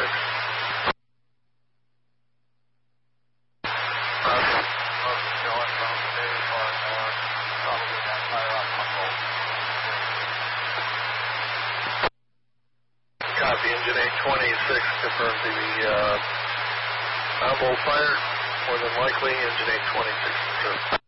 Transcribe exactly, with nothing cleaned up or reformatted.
twenty-six. Copy, engine eight twenty-six confirms the uh, outboard fire. More than likely, engine eight twenty-six confirmed.